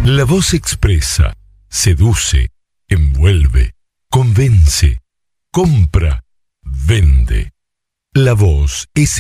La voz expresa, seduce, envuelve, convence, compra, vende. La voz es